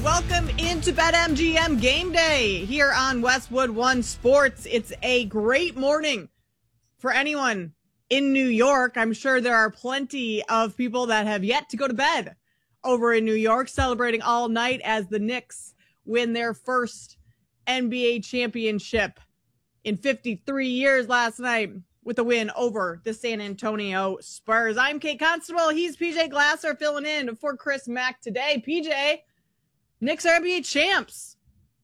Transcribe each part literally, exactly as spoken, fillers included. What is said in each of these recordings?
Welcome into BetMGM Game Day here on Westwood One Sports. It's a great morning for anyone in New York. I'm sure there are plenty of people that have yet to go to bed over in New York, celebrating all night as the Knicks win their first N B A championship in fifty-three years last night with a win over the San Antonio Spurs. I'm Kate Constable. He's P J Glasser filling in for Chris Mack today. P J, Knicks are N B A champs.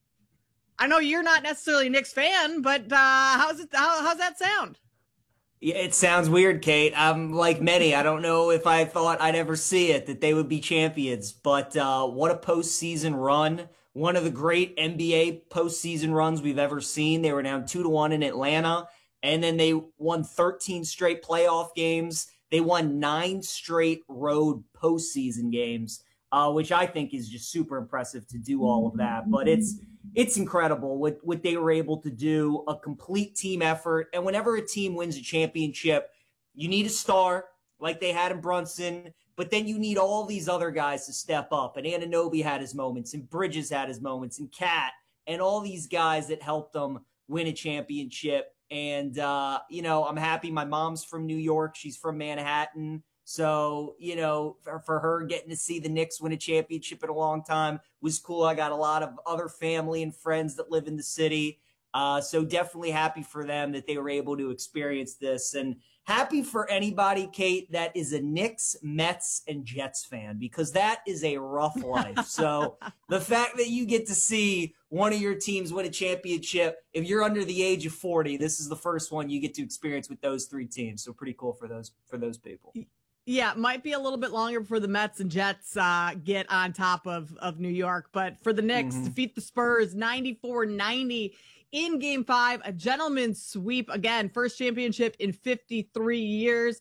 I know you're not necessarily a Knicks fan, but uh, how's it? How, how's that sound? Yeah, it sounds weird, Kate. I'm like many. I don't know if I thought I'd ever see it, that they would be champions. But uh, what a postseason run. One of the great N B A postseason runs we've ever seen. They were down two to one in Atlanta, and then they won thirteen straight playoff games. They won nine straight road postseason games. Uh, which I think is just super impressive to do all of that. But it's it's incredible what, what they were able to do, a complete team effort. And whenever a team wins a championship, you need a star like they had in Brunson, but then you need all these other guys to step up. And Anunoby had his moments, and Bridges had his moments, and Cat, and all these guys that helped them win a championship. And, uh, you know, I'm happy my mom's from New York. She's from Manhattan. So, you know, for, for her getting to see the Knicks win a championship in a long time was cool. I got a lot of other family and friends that live in the city. Uh, so definitely happy for them that they were able to experience this. And happy for anybody, Kate, that is a Knicks, Mets, and Jets fan, because that is a rough life. So the fact that you get to see one of your teams win a championship, if you're under the age of forty, this is the first one you get to experience with those three teams. So pretty cool for those for those people. Yeah, it might be a little bit longer before the Mets and Jets uh, get on top of, of New York. But for the Knicks, mm-hmm. defeat the Spurs ninety-four ninety in Game five, a gentleman's sweep. Again, first championship in fifty-three years.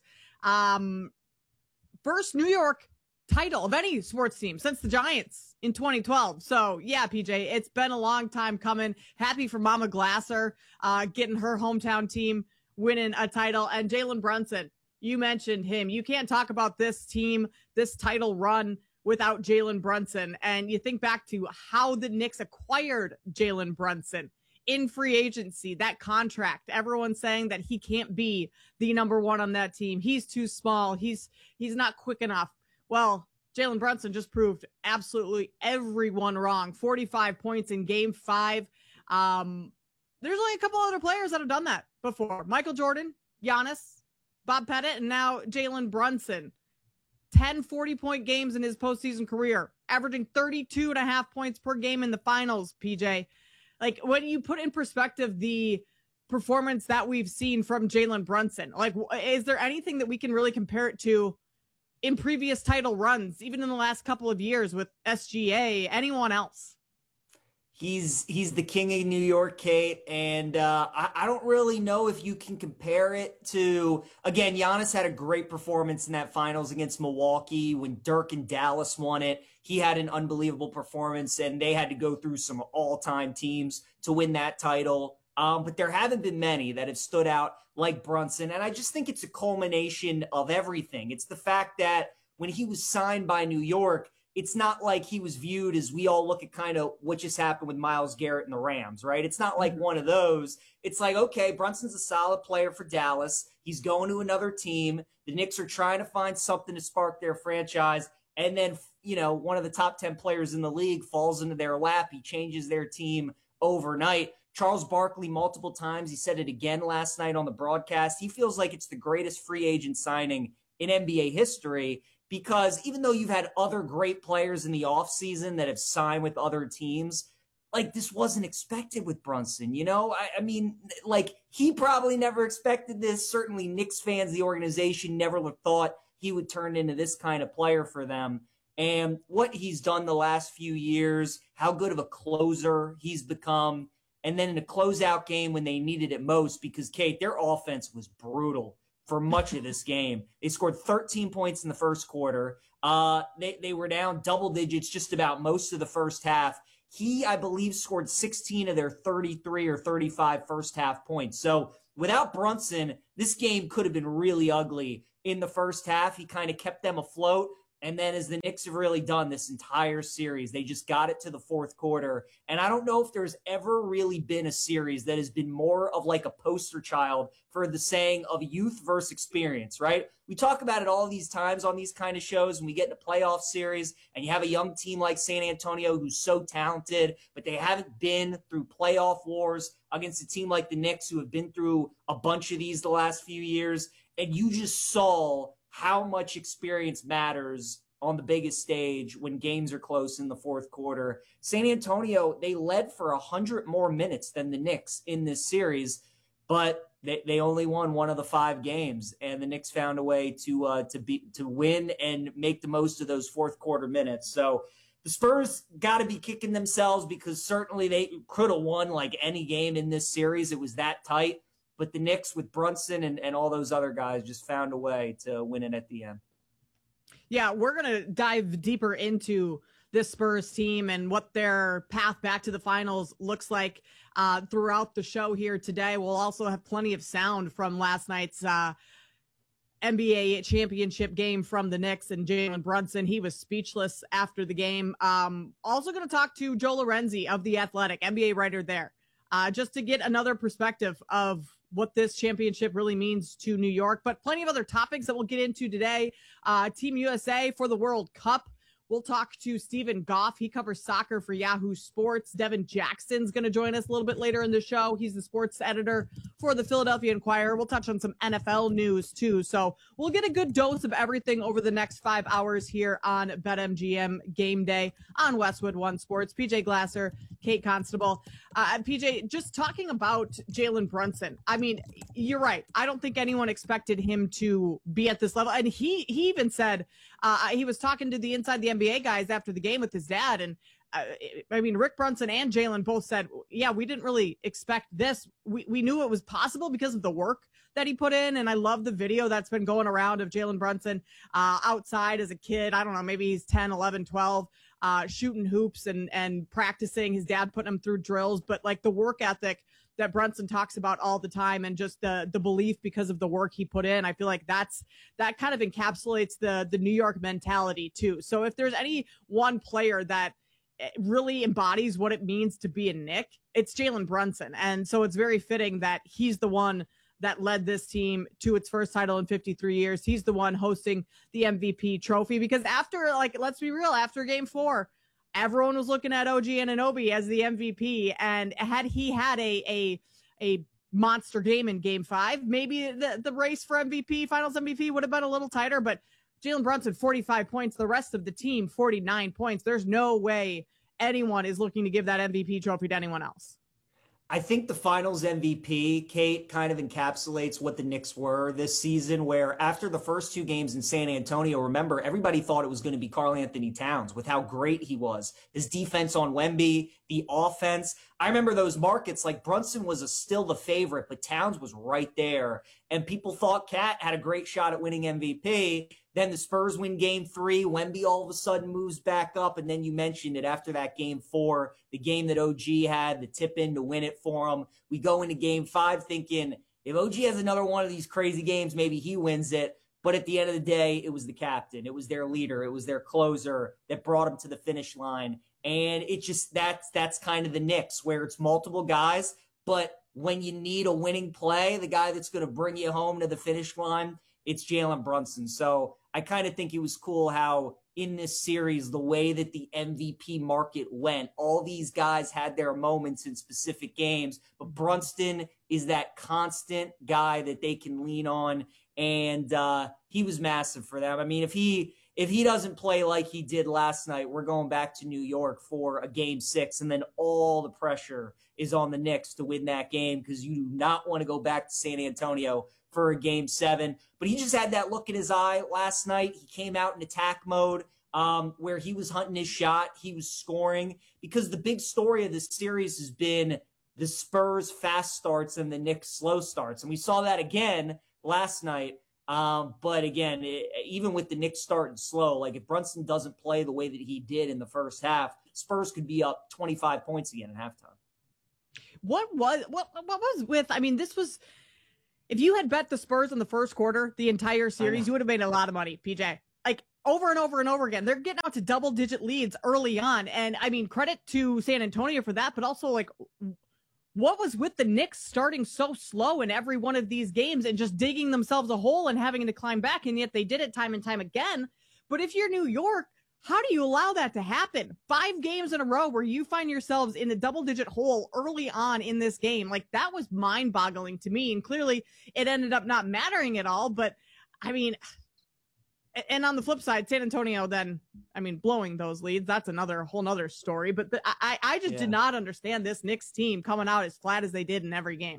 Um, first New York title of any sports team since the Giants in twenty twelve. So, yeah, P J, it's been a long time coming. Happy for Mama Glasser uh, getting her hometown team winning a title. And Jalen Brunson. You mentioned him. You can't talk about this team, this title run without Jalen Brunson. And you think back to how the Knicks acquired Jalen Brunson in free agency, that contract, everyone saying that he can't be the number one on that team. He's too small. He's, he's not quick enough. Well, Jalen Brunson just proved absolutely everyone wrong. forty-five points in game five. Um, there's only a couple other players that have done that before. Michael Jordan, Giannis, Bob Pettit, and now Jalen Brunson. ten forty-point games in his postseason career, averaging thirty-two and a half points per game in the finals, P J. Like, when you put in perspective the performance that we've seen from Jalen Brunson, like, is there anything that we can really compare it to in previous title runs, even in the last couple of years with S G A, anyone else? He's he's the king of New York, Kate, and uh, I, I don't really know if you can compare it to, again, Giannis had a great performance in that finals against Milwaukee when Dirk and Dallas won it. He had an unbelievable performance, and they had to go through some all-time teams to win that title. Um, but there haven't been many that have stood out like Brunson, and I just think it's a culmination of everything. It's the fact that when he was signed by New York, it's not like he was viewed as we all look at kind of what just happened with Myles Garrett and the Rams, right? It's not like one of those. It's like, okay, Brunson's a solid player for Dallas. He's going to another team. The Knicks are trying to find something to spark their franchise. And then, you know, one of the top ten players in the league falls into their lap. He changes their team overnight. Charles Barkley, multiple times, he said it again last night on the broadcast. He feels like it's the greatest free agent signing in N B A history. Because even though you've had other great players in the offseason that have signed with other teams, like, this wasn't expected with Brunson, you know? I, I mean, like, he probably never expected this. Certainly Knicks fans, the organization, never thought he would turn into this kind of player for them. And what he's done the last few years, how good of a closer he's become, and then in a closeout game when they needed it most, because, Kate, their offense was brutal for much of this game. They scored thirteen points in the first quarter. Uh, they, they were down double digits just about most of the first half. He, I believe, scored sixteen of their thirty-three or thirty-five first half points. So without Brunson, this game could have been really ugly in the first half. He kind of kept them afloat. And then as the Knicks have really done this entire series, they just got it to the fourth quarter. And I don't know if there's ever really been a series that has been more of like a poster child for the saying of youth versus experience, right? We talk about it all these times on these kind of shows when we get in a playoff series and you have a young team like San Antonio who's so talented, but they haven't been through playoff wars against a team like the Knicks who have been through a bunch of these the last few years. And you just saw how much experience matters on the biggest stage when games are close in the fourth quarter. San Antonio, they led for one hundred more minutes than the Knicks in this series, but they, they only won one of the five games, and the Knicks found a way to uh, to be to win and make the most of those fourth quarter minutes. So the Spurs got to be kicking themselves because certainly they could have won like any game in this series. It was that tight. But the Knicks with Brunson and, and all those other guys just found a way to win it at the end. Yeah, we're going to dive deeper into this Spurs team and what their path back to the finals looks like uh, throughout the show here today. We'll also have plenty of sound from last night's uh, N B A championship game from the Knicks and Jalen Brunson. He was speechless after the game. Um, also going to talk to Joe Lorenzi of The Athletic, N B A writer there, uh, just to get another perspective of what this championship really means to New York, but plenty of other topics that we'll get into today. Uh, Team U S A for the World Cup. We'll talk to Stephen Goff. He covers soccer for Yahoo Sports. Devin Jackson's going to join us a little bit later in the show. He's the sports editor for the Philadelphia Inquirer. We'll touch on some N F L news too. So we'll get a good dose of everything over the next five hours here on BetMGM Game Day on Westwood One Sports. P J Glasser, Kate Constable. Uh, P J, just talking about Jalen Brunson. I mean, you're right. I don't think anyone expected him to be at this level. And he, he even said, uh, he was talking to the Inside the N B A guys after the game with his dad. And uh, I mean, Rick Brunson and Jalen both said, yeah, we didn't really expect this. We, we knew it was possible because of the work that he put in. And I love the video that's been going around of Jalen Brunson uh, outside as a kid. I don't know, maybe he's ten, eleven, twelve, uh, shooting hoops and, and practicing. His dad putting him through drills, but like the work ethic that Brunson talks about all the time and just the the belief because of the work he put in. I feel like that's that kind of encapsulates the the New York mentality too. So if there's any one player that really embodies what it means to be a Knick, it's Jalen Brunson. And so it's very fitting that he's the one that led this team to its first title in fifty-three years. He's the one hosting the M V P trophy because after, like, let's be real, after game four, everyone was looking at O G Anunoby as the M V P. And had he had a, a, a monster game in game five, maybe the, the race for M V P, finals M V P would have been a little tighter, but Jalen Brunson, forty-five points, the rest of the team, forty-nine points. There's no way anyone is looking to give that M V P trophy to anyone else. I think the finals M V P, Kate, kind of encapsulates what the Knicks were this season, where after the first two games in San Antonio, remember, everybody thought it was going to be Karl-Anthony Towns with how great he was. His defense on Wemby, the offense. I remember those markets, like Brunson was a, still the favorite, but Towns was right there. And people thought Cat had a great shot at winning M V P. Then the Spurs win game three. Wemby all of a sudden moves back up. And then you mentioned it after that game four, the game that O G had, the tip in to win it for him. We go into game five thinking, if O G has another one of these crazy games, maybe he wins it. But at the end of the day, it was the captain. It was their leader. It was their closer that brought him to the finish line. And it just, that's, that's kind of the Knicks, where it's multiple guys. But when you need a winning play, the guy that's going to bring you home to the finish line, it's Jalen Brunson. So I kind of think it was cool how in this series, the way that the M V P market went, all these guys had their moments in specific games, but Brunson is that constant guy that they can lean on. And uh, he was massive for them. I mean, if he, if he doesn't play like he did last night, we're going back to New York for a game six. And then all the pressure is on the Knicks to win that game, because you do not want to go back to San Antonio for a game seven. But he just had that look in his eye last night. He came out in attack mode um, where he was hunting his shot. He was scoring, because the big story of this series has been the Spurs fast starts and the Knicks slow starts. And we saw that again last night. Um, but again, it, even with the Knicks starting slow, like if Brunson doesn't play the way that he did in the first half, Spurs could be up twenty-five points again at halftime. What was, what, what was with, I mean, this was, if you had bet the Spurs in the first quarter, the entire series, you would have made a lot of money, P J. Like, over and over and over again. They're getting out to double digit leads early on. And I mean, credit to San Antonio for that, but also like what was with the Knicks starting so slow in every one of these games and just digging themselves a hole and having to climb back. And yet they did it time and time again. But if you're New York, how do you allow that to happen? Five games in a row where you find yourselves in the double digit hole early on in this game. Like that was mind boggling to me. And clearly it ended up not mattering at all. But I mean, and on the flip side, San Antonio then, I mean, blowing those leads, that's another whole nother story. But the, I, I just yeah. did not understand this Knicks team coming out as flat as they did in every game.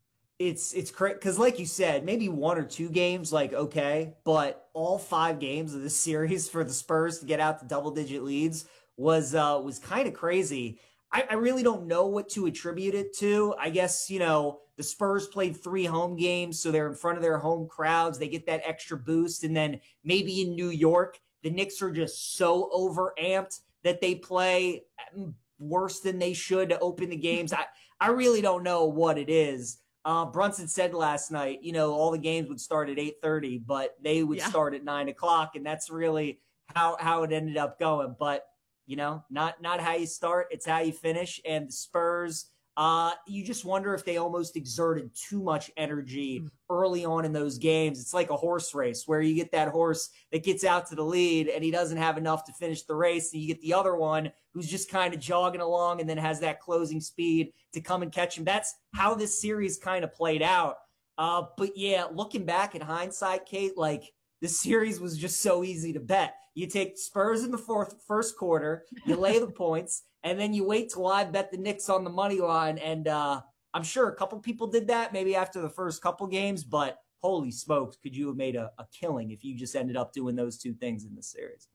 It's it's crazy because, like you said, maybe one or two games, like, okay, but all five games of this series for the Spurs to get out to double-digit leads was uh, was kind of crazy. I, I really don't know what to attribute it to. I guess, you know, the Spurs played three home games, so they're in front of their home crowds. They get that extra boost, and then maybe in New York, the Knicks are just so overamped that they play worse than they should to open the games. I, I really don't know what it is. Uh, Brunson said last night, you know, all the games would start at eight thirty, but they would yeah. start at nine o'clock. And that's really how, how it ended up going. But, you know, not, not how you start, it's how you finish. And the Spurs, uh, you just wonder if they almost exerted too much energy early on in those games. It's like a horse race where you get that horse that gets out to the lead and he doesn't have enough to finish the race. And you get the other one who's just kind of jogging along and then has that closing speed to come and catch him. That's how this series kind of played out. Uh, but yeah, looking back in hindsight, Kate, like this series was just so easy to bet. You take Spurs in the fourth, first quarter, you lay the points, and then you wait till I bet the Knicks on the money line. And uh, I'm sure a couple people did that maybe after the first couple games, but holy smokes, could you have made a, a killing if you just ended up doing those two things in the series?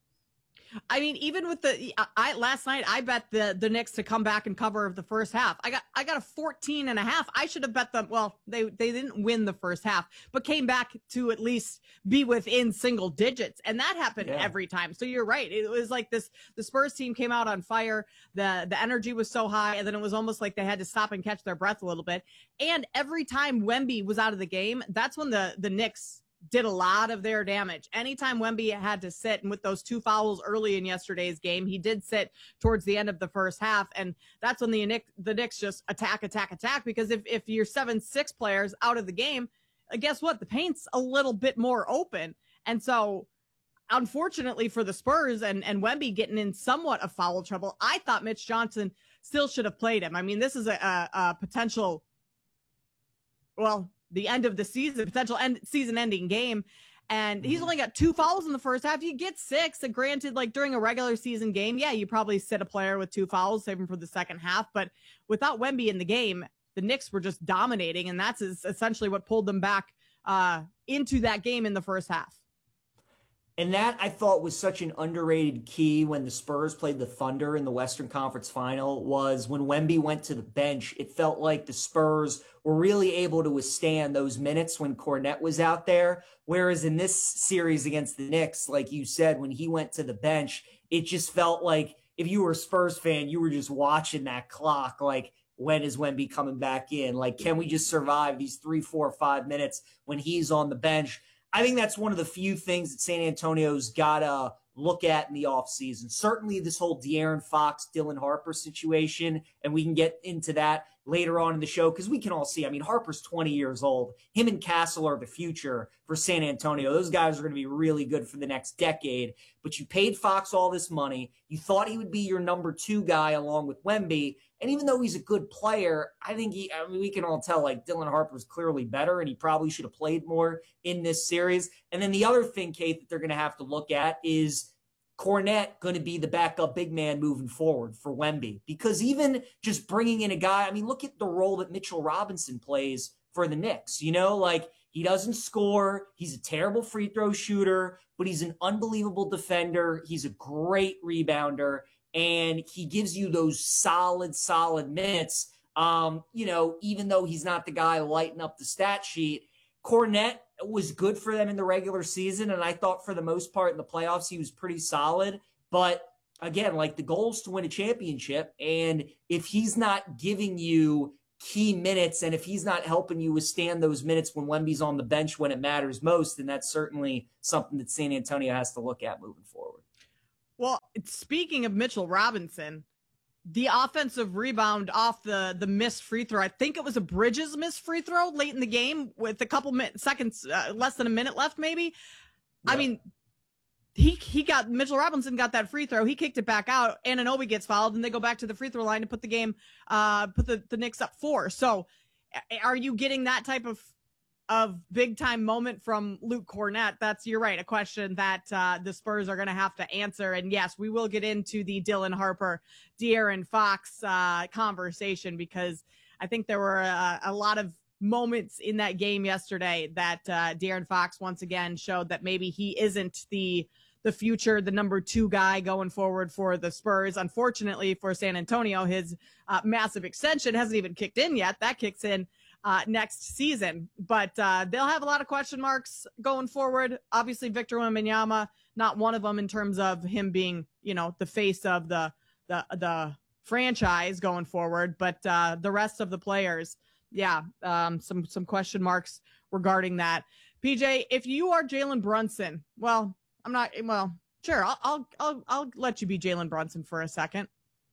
I mean, even with the, I last night, I bet the, the Knicks to come back and cover the first half. I got, I got a fourteen and a half. I should have bet them. Well, they, they didn't win the first half, but came back to at least be within single digits. And that happened yeah. every time. So you're right. It was like this, the Spurs team came out on fire. The, the energy was so high. And then it was almost like they had to stop and catch their breath a little bit. And every time Wemby was out of the game, that's when the, the Knicks did a lot of their damage. Anytime Wemby had to sit, and with those two fouls early in yesterday's game, he did sit towards the end of the first half. And that's when the Knicks, the Knicks just attack, attack, attack. Because if, if you're seven, six players out of the game, guess what? The paint's a little bit more open. And so unfortunately for the Spurs and, and Wemby getting in somewhat of foul trouble, I thought Mitch Johnson still should have played him. I mean, this is a, a, a potential, well, the end of the season, potential end season ending game. And he's only got two fouls in the first half. You get six. And granted, like during a regular season game, yeah, you probably sit a player with two fouls, save him for the second half. But without Wemby in the game, the Knicks were just dominating. And that's essentially what pulled them back uh, into that game in the first half. And that, I thought, was such an underrated key when the Spurs played the Thunder in the Western Conference Final, was when Wemby went to the bench, it felt like the Spurs were really able to withstand those minutes when Kornet was out there. Whereas in this series against the Knicks, like you said, when he went to the bench, it just felt like if you were a Spurs fan, you were just watching that clock, like, when is Wemby coming back in? Like, can we just survive these three, four, five minutes when he's on the bench? I think that's one of the few things that San Antonio's got to look at in the offseason. Certainly this whole De'Aaron Fox, Dylan Harper situation, and we can get into that later on in the show because we can all see, I mean, Harper's twenty years old. Him and Castle are the future for San Antonio. Those guys are going to be really good for the next decade. But you paid Fox all this money. You thought he would be your number two guy along with Wemby. And even though he's a good player, I think he, I mean, we can all tell, like, Dylan Harper's clearly better, and he probably should have played more in this series. And then the other thing, Kate, that they're going to have to look at is Kornet going to be the backup big man moving forward for Wemby. Because even just bringing in a guy, I mean, look at the role that Mitchell Robinson plays for the Knicks. You know, like, he doesn't score. He's a terrible free throw shooter, but he's an unbelievable defender. He's a great rebounder. And he gives you those solid, solid minutes, um, you know, even though he's not the guy lighting up the stat sheet. Kornet was good for them in the regular season, and I thought for the most part in the playoffs he was pretty solid. But, again, like, the goal is to win a championship, and if he's not giving you key minutes. And if he's not helping you withstand those minutes when Wemby's on the bench when it matters most, then that's certainly something that San Antonio has to look at moving forward. Well, speaking of Mitchell Robinson, the offensive rebound off the, the missed free throw, I think it was a Bridges missed free throw late in the game with a couple min- seconds, uh, less than a minute left, maybe. Yeah. I mean, he he got Mitchell Robinson got that free throw. He kicked it back out. Anunoby gets fouled, and they go back to the free throw line to put the game, uh, put the, the Knicks up four. So, are you getting that type of of big time moment from Luke Kornet? That's, you're right, a question that uh, the Spurs are going to have to answer. And yes, we will get into the Dylan Harper, De'Aaron Fox uh, conversation, because I think there were a, a lot of moments in that game yesterday that uh, De'Aaron Fox once again showed that maybe he isn't the the future, the number two guy going forward for the Spurs. Unfortunately for San Antonio, his uh, massive extension hasn't even kicked in yet. That kicks in uh, next season, but uh, they'll have a lot of question marks going forward. Obviously, Victor Wembanyama, not one of them in terms of him being, you know, the face of the the the franchise going forward, but uh, the rest of the players, yeah, um, some some question marks regarding that. P J, if you are Jalen Brunson, well, I'm not. Well, sure, I'll I'll I'll, I'll let you be Jalen Brunson for a second.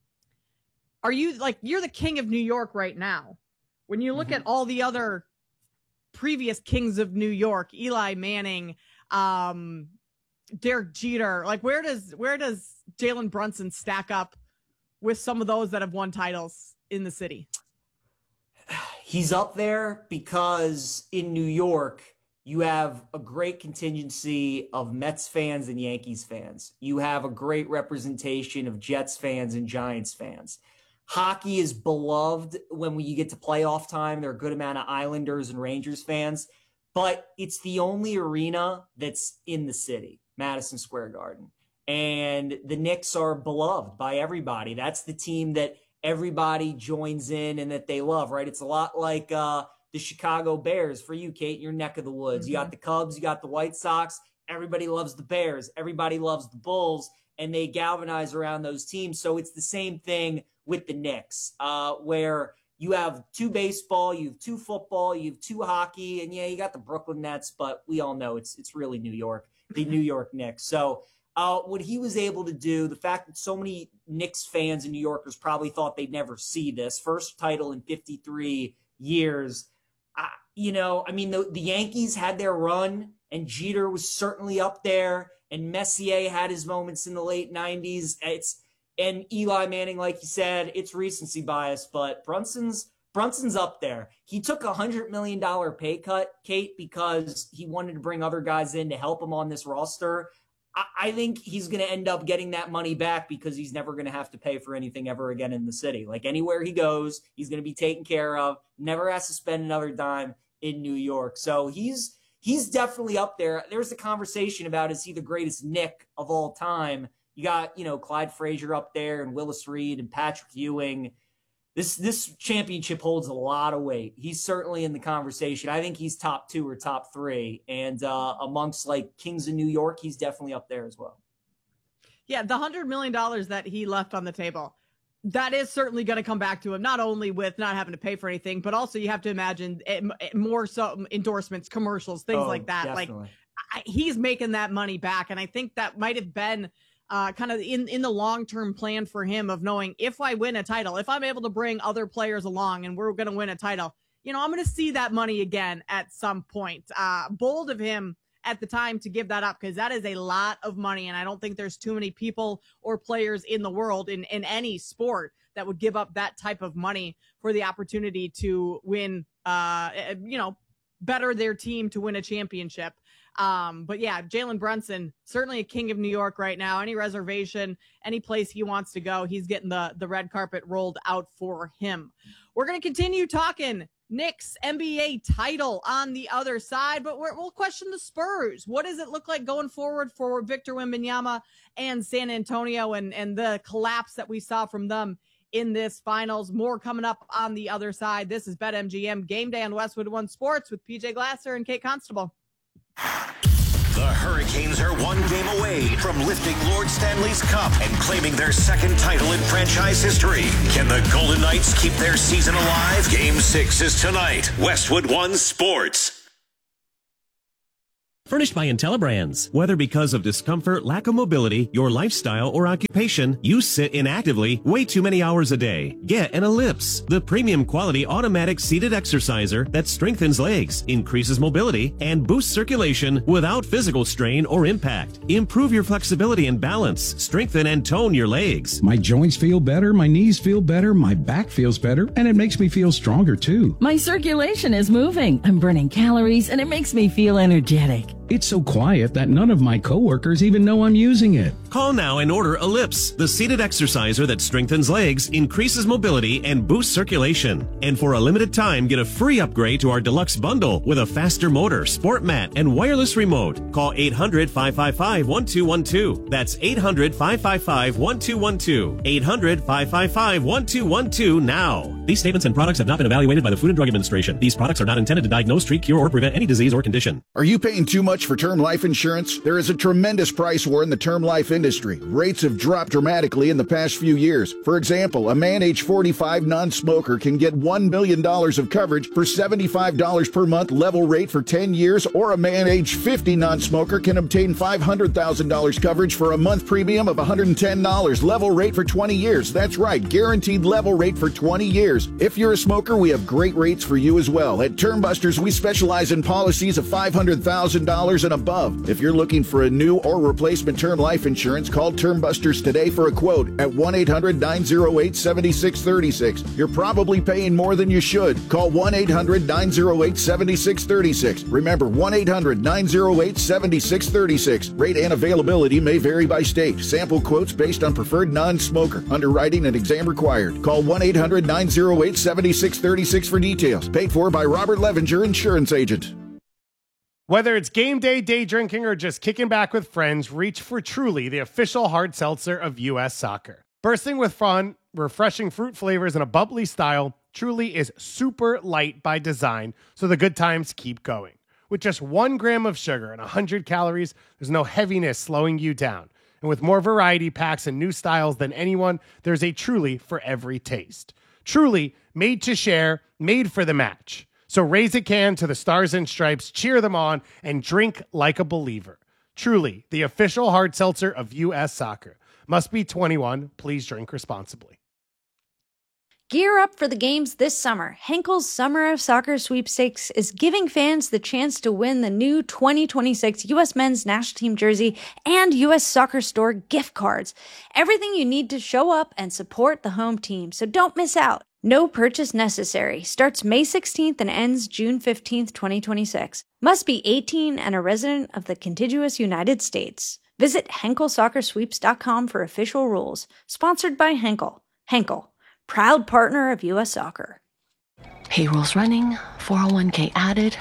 Are you like you're the king of New York right now? When you look mm-hmm. at all the other previous kings of New York, Eli Manning, um, Derek Jeter, like where does where does Jalen Brunson stack up with some of those that have won titles in the city? He's up there because in New York, you have a great contingency of Mets fans and Yankees fans. You have a great representation of Jets fans and Giants fans. Hockey is beloved when you get to playoff time. There are a good amount of Islanders and Rangers fans, but it's the only arena that's in the city, Madison Square Garden. And the Knicks are beloved by everybody. That's the team that everybody joins in and that they love, right? It's a lot like uh, the Chicago Bears for you, Kate, your neck of the woods. Mm-hmm. You got the Cubs, you got the White Sox. Everybody loves the Bears. Everybody loves the Bulls, and they galvanize around those teams. So it's the same thing with the Knicks, uh, where you have two baseball, you have two football, you have two hockey, and yeah, you got the Brooklyn Nets, but we all know it's it's really New York, the New York Knicks. So uh, what he was able to do, the fact that so many Knicks fans and New Yorkers probably thought they'd never see this, first title in fifty-three years, uh, you know, I mean, the, the Yankees had their run, and Jeter was certainly up there, and Messier had his moments in the late nineties. It's And Eli Manning, like you said, it's recency bias, but Brunson's Brunson's up there. He took a one hundred million dollars pay cut, Kate, because he wanted to bring other guys in to help him on this roster. I, I think he's going to end up getting that money back because he's never going to have to pay for anything ever again in the city. Like anywhere he goes, he's going to be taken care of, never has to spend another dime in New York. So he's he's definitely up there. There's a conversation about, is he the greatest Knick of all time? You got, you know, Clyde Frazier up there and Willis Reed and Patrick Ewing. This this championship holds a lot of weight. He's certainly in the conversation. I think he's top two or top three. And uh, amongst like Kings of New York, he's definitely up there as well. Yeah, the one hundred million dollars that he left on the table, that is certainly going to come back to him, not only with not having to pay for anything, but also you have to imagine it, it, more so endorsements, commercials, things oh, like that. Definitely. Like I, he's making that money back. And I think that might have been Uh, kind of in, in the long-term plan for him of knowing, if I win a title, if I'm able to bring other players along and we're going to win a title, you know, I'm going to see that money again at some point. Uh, bold of him at the time to give that up, because that is a lot of money. And I don't think there's too many people or players in the world in, in any sport that would give up that type of money for the opportunity to win, uh, you know, better their team to win a championship. Um, but yeah, Jalen Brunson, certainly a king of New York right now. Any reservation, any place he wants to go, he's getting the, the red carpet rolled out for him. We're going to continue talking Knicks N B A title on the other side, but we're, we'll question the Spurs. What does it look like going forward for Victor Wembanyama and San Antonio, and, and the collapse that we saw from them in this finals? More coming up on the other side. This is BetMGM Game Day on Westwood One Sports with P J Glasser and Kate Constable. The The Hurricanes are one game away from lifting Lord Stanley's Cup and claiming their second title in franchise history. Can the Golden Knights keep their season alive? Game six is tonight. Westwood One Sports. Furnished by IntelliBrands. Whether because of discomfort, lack of mobility, your lifestyle, or occupation, you sit inactively way too many hours a day. Get an Ellipse, the premium quality automatic seated exerciser that strengthens legs, increases mobility, and boosts circulation without physical strain or impact. Improve your flexibility and balance, strengthen and tone your legs. My joints feel better, my knees feel better, my back feels better, and it makes me feel stronger too. My circulation is moving. I'm burning calories, and it makes me feel energetic. It's so quiet that none of my coworkers even know I'm using it. Call now and order Ellipse, the seated exerciser that strengthens legs, increases mobility, and boosts circulation. And for a limited time, get a free upgrade to our deluxe bundle with a faster motor, sport mat, and wireless remote. Call eight hundred, five five five, one two one two. That's eight hundred, five five five, one two one two. eight hundred, five five five, one two one two now. These statements and products have not been evaluated by the Food and Drug Administration. These products are not intended to diagnose, treat, cure, or prevent any disease or condition. Are you paying too much for term life insurance? There is a tremendous price war in the term life industry. Rates have dropped dramatically in the past few years. For example, a man age forty-five non-smoker can get one million dollars of coverage for seventy-five dollars per month level rate for ten years, or a man age fifty non-smoker can obtain five hundred thousand dollars coverage for a month premium of one hundred ten dollars level rate for twenty years. That's right, guaranteed level rate for twenty years. If you're a smoker, we have great rates for you as well. At Term Busters, we specialize in policies of five hundred thousand dollars and above. If you're looking for a new or replacement term life insurance, call Term Busters today for a quote at one eight hundred, nine oh eight, seven six three six. You're probably paying more than you should. Call one eight hundred, nine oh eight, seven six three six. Remember, one eight hundred, nine oh eight, seven six three six. Rate and availability may vary by state. Sample quotes based on preferred non-smoker. Underwriting and exam required. Call one eight hundred, nine oh eight, seven six three six for details. Paid for by Robert Levenger, insurance agent. Whether it's game day, day drinking, or just kicking back with friends, reach for Truly, the official hard seltzer of U S Soccer. Bursting with fun, refreshing fruit flavors, and a bubbly style, Truly is super light by design, so the good times keep going. With just one gram of sugar and one hundred calories, there's no heaviness slowing you down. And with more variety packs and new styles than anyone, there's a Truly for every taste. Truly, made to share, made for the match. So raise a can to the Stars and Stripes, cheer them on, and drink like a believer. Truly, the official hard seltzer of U S Soccer. Must be twenty-one. Please drink responsibly. Gear up for the games this summer. Henkel's Summer of Soccer Sweepstakes is giving fans the chance to win the new twenty twenty-six U S Men's National Team jersey and U S Soccer Store gift cards. Everything you need to show up and support the home team, so don't miss out. No purchase necessary. Starts May sixteenth and ends June fifteenth, twenty twenty-six. Must be eighteen and a resident of the contiguous United States. Visit Henkel Soccer Sweeps dot com for official rules. Sponsored by Henkel. Henkel, proud partner of U S Soccer. Payroll's running, four oh one k added.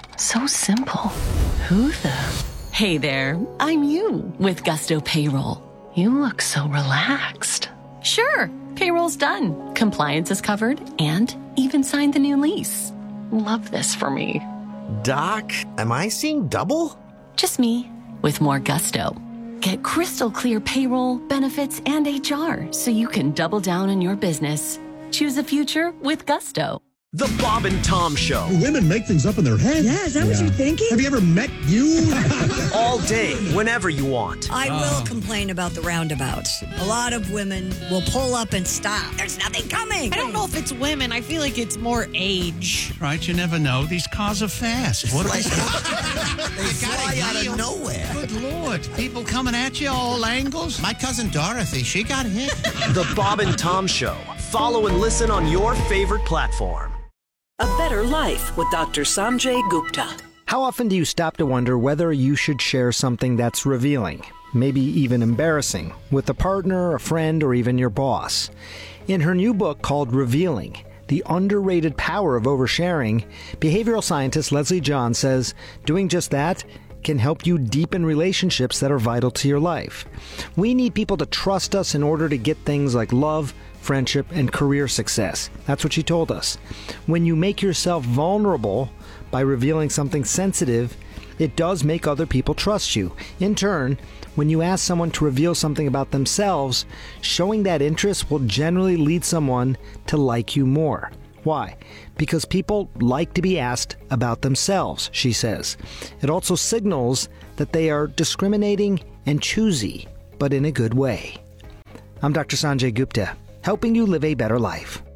So simple. Who the? Hey there, I'm you with Gusto Payroll. You look so relaxed. Sure, payroll's done. Compliance is covered and even signed the new lease. Love this for me. Doc, am I seeing double? Just me with more gusto. Get crystal clear payroll, benefits, and H R so you can double down on your business. Choose a future with Gusto. The Bob and Tom Show. Women make things up in their head. Yeah, is that yeah. what you're thinking? Have you ever met you? All day, whenever you want. I will oh. complain about the roundabouts. A lot of women will pull up and stop. There's nothing coming. I don't know if it's women. I feel like it's more age. Right, you never know. These cars are fast. What like, they fly out of nowhere. Good Lord. People coming at you all angles. My cousin Dorothy, she got hit. The Bob and Tom Show. Follow and listen on your favorite platform. A Better Life with Doctor Sanjay Gupta. How often do you stop to wonder whether you should share something that's revealing, maybe even embarrassing, with a partner, a friend, or even your boss? In her new book called Revealing, The Underrated Power of Oversharing, behavioral scientist Leslie John says doing just that can help you deepen relationships that are vital to your life. We need people to trust us in order to get things like love, friendship, and career success. That's what she told us. When you make yourself vulnerable by revealing something sensitive, It does make other people trust you. In turn, when you ask someone to reveal something about themselves, showing that interest will generally lead someone to like you more. Why? Because people like to be asked about themselves, she says. It also signals that they are discriminating and choosy, but in a good way. I'm Doctor Sanjay Gupta, helping you live a better life.